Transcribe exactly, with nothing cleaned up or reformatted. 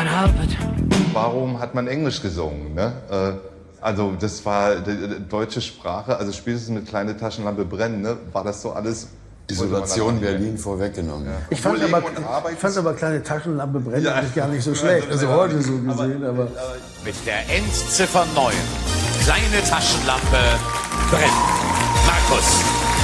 can't help it. Warum hat man Englisch gesungen? Ne? Äh, also das war die, die deutsche Sprache, also spätestens mit kleine Taschenlampe brennen, ne? War das so alles... Isolation Berlin vorweggenommen. Ja. Ich fand, aber, ich fand aber kleine Taschenlampe brennen ja. eigentlich gar nicht so schlecht. Also heute so gesehen, aber... Mit der Endziffer neun. Kleine Taschenlampe brennt. Markus.